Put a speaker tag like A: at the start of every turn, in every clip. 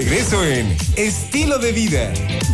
A: regreso en Estilo de Vida.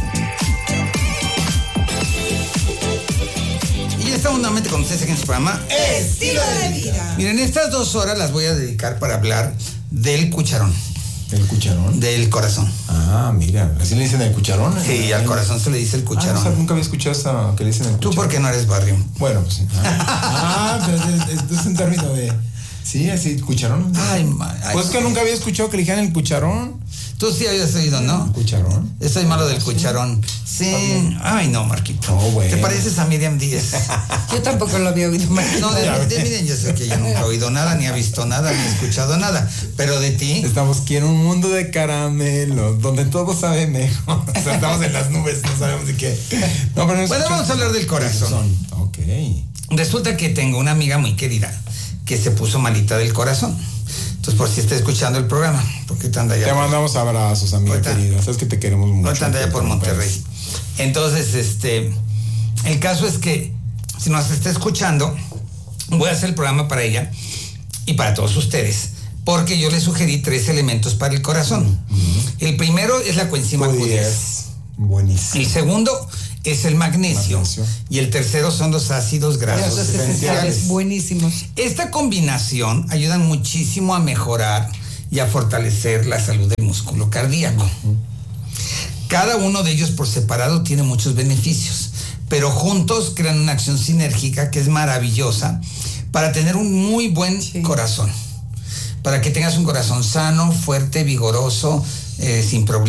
B: Y ya estamos nuevamente con ustedes aquí en su programa
C: Estilo de Vida.
B: Miren, estas 2 horas las voy a dedicar para hablar del cucharón.
A: ¿El cucharón?
B: Del corazón.
A: Ah, mira, ¿así le dicen el cucharón?
B: Sí, al corazón se le dice el cucharón.
A: O sea, nunca había escuchado hasta que le dicen el cucharón.
B: Tú porque no eres barrio.
A: Bueno, pues sí. Pero es un término de... Sí, así, cucharón.
B: Ay,
A: pues que nunca había escuchado que le dijeran el cucharón.
B: Tú sí habías oído, ¿no?
A: ¿Cucharón?
B: Estoy malo del cucharón. Sí. Ay, no, Marquito.
A: No, bueno.
B: Te pareces a Miriam Díaz.
C: Yo tampoco lo había oído.
B: No, de Miriam yo sé que ella nunca ha oído nada, ni ha visto nada, ni ha escuchado nada. Pero de ti...
A: Estamos aquí en un mundo de caramelos, donde todo sabe mejor. O sea, estamos en las nubes, no sabemos de qué. No, pero
B: bueno, vamos a hablar del corazón.
A: Ok.
B: Resulta que tengo una amiga muy querida que se puso malita del corazón. Entonces, por si está escuchando el programa, porque te anda allá.
A: Te mandamos abrazos, amiga querida. Sabes que te queremos mucho.
B: No te anda allá por Monterrey. Entonces, el caso es que si nos está escuchando, voy a hacer el programa para ella y para todos ustedes, porque yo le sugerí 3 elementos para el corazón. El primero es la coenzima Q10.
A: Buenísimo.
B: El segundo es el magnesio. Y el tercero son los ácidos grasos esenciales.
C: Buenísimos.
B: Esta combinación ayuda muchísimo a mejorar y a fortalecer la salud del músculo cardíaco. Cada uno de ellos por separado tiene muchos beneficios, pero juntos crean una acción sinérgica que es maravillosa para tener un muy buen corazón. Para que tengas un corazón sano, fuerte, vigoroso, sin problemas.